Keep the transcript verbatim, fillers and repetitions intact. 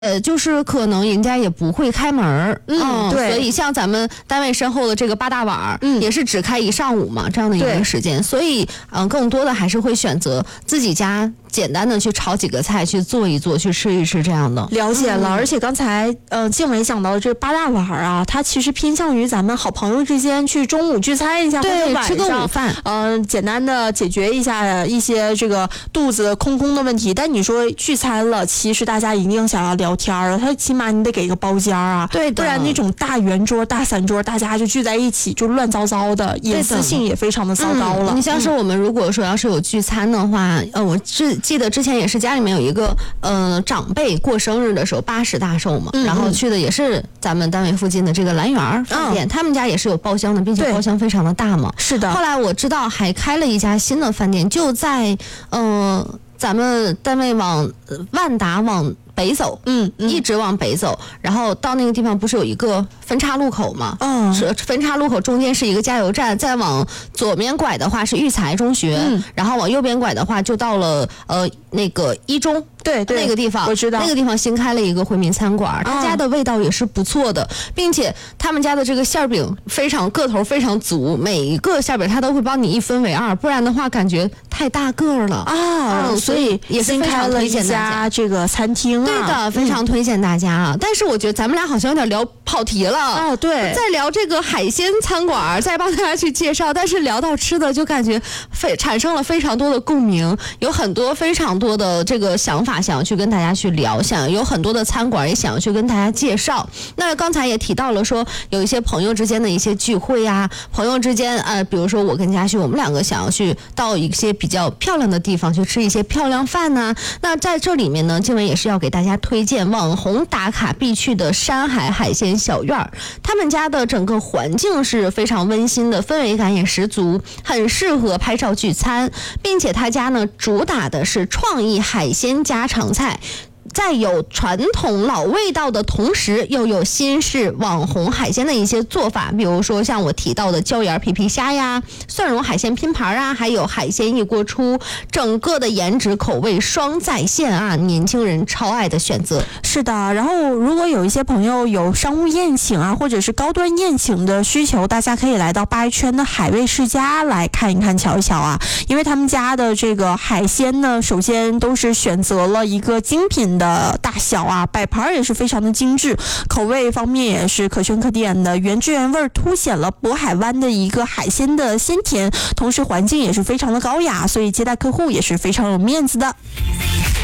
呃，就是可能人家也不会开门儿， 嗯，对， 所以像咱们单位身后的这个八大碗，嗯，也是只开一上午嘛，这样的一个时间，所以嗯、呃，更多的还是会选择自己家简单的去炒几个菜，去做一做，去吃一吃这样的。 了解了，嗯、而且刚才呃静伟讲到的这八大碗啊，它其实偏向于咱们好朋友之间去中午聚餐一下， 对， 或者晚上吃个午饭， 嗯、呃，简单的解决一下一些这个肚子空空的问题。但你说聚餐了，其实大家一定想要聊天儿，他起码你得给个包间啊， 对， 不然那种大圆桌、大散桌，大家就聚在一起，就乱糟糟的，隐私性也非常的糟糕了。 嗯、你像是我们如果说要是有聚餐的话，呃，我记记得之前也是家里面有一个呃长辈过生日的时候八十大寿嘛，嗯嗯然后去的也是咱们单位附近的这个兰园饭店，嗯、他们家也是有包厢的，并且包厢非常的大嘛。 是的。 后来我知道还开了一家新的饭店，就在呃咱们单位往万达往北走，嗯，嗯一直往北走，然后到那个地方不是有一个分岔路口吗？嗯，是分岔路口中间是一个加油站，再往左边拐的话是育才中学，嗯，然后往右边拐的话就到了呃那个一中。 对对， 那个地方我知道， 那个地方新开了一个回民餐馆，他家的味道也是不错的，并且他们家的这个馅饼非常个头非常足，每一个馅饼他都会帮你一分为二，不然的话感觉太大个了啊、嗯，所以也是非常推荐大家这个餐厅啊， 对的，非常推荐大家啊。嗯、但是我觉得咱们俩好像有点聊跑题了哦，对， 在聊这个海鲜餐馆，再帮大家去介绍，但是聊到吃的就感觉非产生了非常多的共鸣，有很多非常多的这个想法。想要去跟大家去聊，想有很多的餐馆也想要去跟大家介绍。那刚才也提到了说，有一些朋友之间的一些聚会啊，朋友之间呃，比如说我跟嘉旭，我们两个想要去到一些比较漂亮的地方去吃一些漂亮饭呢、啊。那在这里面呢，静文也是要给大家推荐网红打卡必去的山海海鲜小院儿。他们家的整个环境是非常温馨的，氛围感也十足，很适合拍照聚餐，并且他家呢主打的是创意海鲜家常菜，在有传统老味道的同时，又有新式网红海鲜的一些做法，比如说像我提到的椒盐皮皮虾呀、蒜蓉海鲜拼盘啊，还有海鲜一锅出，整个的颜值口味双在线啊，年轻人超爱的选择。 是的，然后如果有一些朋友有商务宴请啊，或者是高端宴请的需求，大家可以来到八一圈的海味世家来看一看、瞧一瞧啊，因为他们家的这个海鲜呢，首先都是选择了一个精品的大小啊，摆盘也是非常的精致，口味方面也是可圈可点的，原汁原味凸显了渤海湾的一个海鲜的鲜甜，同时环境也是非常的高雅，所以接待客户也是非常有面子的。